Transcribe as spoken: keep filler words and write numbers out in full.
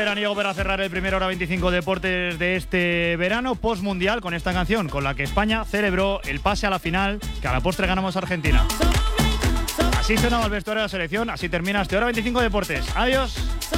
veraniego para cerrar el primer Hora veinticinco Deportes de este verano, post-mundial, con esta canción, con la que España celebró el pase a la final, que a la postre ganamos a Argentina. Así sonaba el vestuario de la selección, así termina este Hora veinticinco Deportes. Adiós.